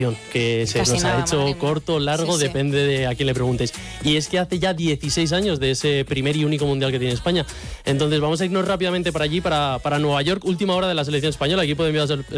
que se Casi nos nada, ha hecho madre mía. corto, largo, Sí, sí. depende de a quién le preguntes. Y es que hace ya 16 años de ese primer y único mundial que tiene España. Entonces vamos a irnos rápidamente para allí, para Nueva York, última hora de la selección española, equipo de enviados